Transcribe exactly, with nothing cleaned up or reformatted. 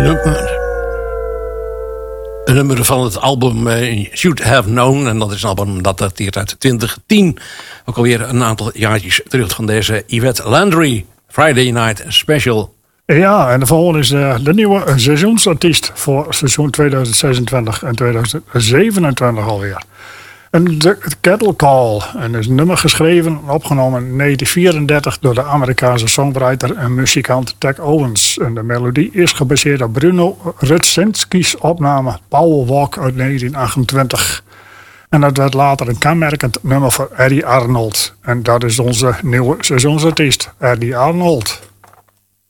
Een nummer, een nummer van het album uh, Should Have Known. En dat is een album dat dateert uit twintig tien. Ook alweer een aantal jaartjes terug van deze Yvette Landry. Friday Night Special. Ja, en de volgende is de, de nieuwe seizoensartiest voor seizoen tweeduizend zesentwintig en tweeduizend zevenentwintig alweer. En de Cattle Call. En is een nummer geschreven en opgenomen in negentien vierendertig door de Amerikaanse songwriter en muzikant Tech Owens. En de melodie is gebaseerd op Bruno Rutsinski's opname Power Walk uit negentien achtentwintig. En dat werd later een kenmerkend nummer voor Eddie Arnold. En dat is onze nieuwe seizoensartiest, Eddie Arnold.